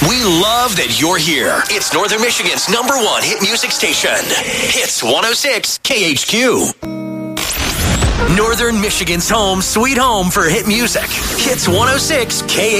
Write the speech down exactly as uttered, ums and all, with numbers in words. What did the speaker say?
We love that you're here. It's Northern Michigan's number one hit music station. Hits one oh six K H Q. Northern Michigan's home, sweet home for hit music. Hits one oh six K H Q.